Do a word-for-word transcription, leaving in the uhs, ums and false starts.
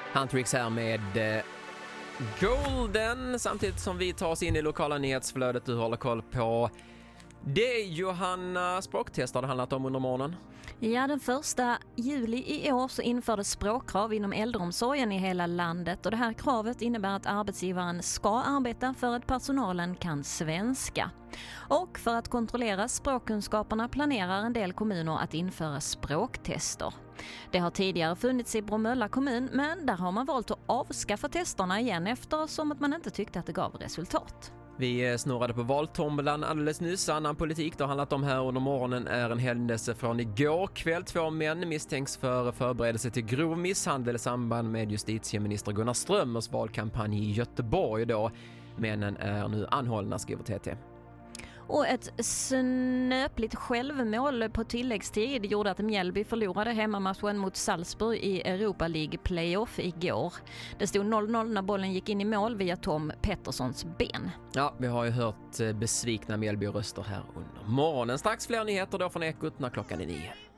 Huntrix här med eh, Golden, samtidigt som vi tar oss in i lokala nyhetsflödet. Du håller koll på det, Johanna. Språktest har det handlat om under morgonen. Ja, den första juli i år så infördes språkkrav inom äldreomsorgen i hela landet, och det här kravet innebär att arbetsgivaren ska arbeta för att personalen kan svenska. Och för att kontrollera språkkunskaperna planerar en del kommuner att införa språktester. Det har tidigare funnits i Bromölla kommun, men där har man valt att avskaffa testerna igen eftersom att man inte tyckte att det gav resultat. Vi snurrade på valtombolan alldeles nyss. Annan politik det har handlat om här under morgonen är en händelse från igår kväll. Två män misstänks för förberedelse till grov misshandel i samband med justitieminister Gunnar Strömmers valkampanj i Göteborg då. Männen är nu anhållna, skriver T T. Och ett snöpligt självmål på tilläggstid gjorde att Mjällby förlorade hemmamatchen mot Salzburg i Europa League Playoff igår. Det stod noll noll när bollen gick in i mål via Tom Petterssons ben. Ja, vi har ju hört besvikna Mjällby-röster här under morgonen. Strax fler nyheter då från Ekot när klockan är nio.